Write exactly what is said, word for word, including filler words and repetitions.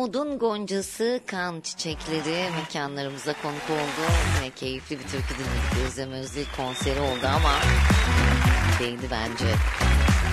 Umudun Goncası, Kan Çiçekleri mekanlarımıza konuk oldu. Yine keyifli bir türkü dinledik. Özlem Özil konseri oldu ama değdi bence.